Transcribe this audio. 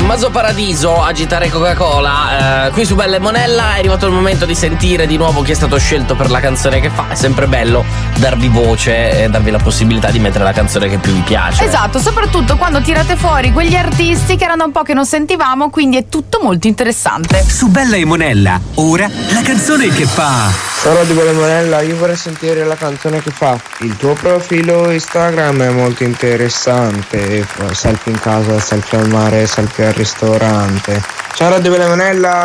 Maso Paradiso, Agitare Coca-Cola. Qui su Bella e Monella è arrivato il momento di sentire di nuovo chi è stato scelto per la canzone che fa. È sempre bello darvi voce e darvi la possibilità di mettere la canzone che più vi piace. Esatto, soprattutto quando tirate fuori quegli artisti che era da un po' che non sentivamo, quindi è tutto molto interessante. Su Bella e Monella, ora la canzone che fa. Ciao di Bella e Monella, io vorrei sentire la canzone che fa. Il tuo profilo Instagram è molto interessante. Selfie in casa, selfie al mare, selfie al ristorante. Ciao Radio Bella e Monella.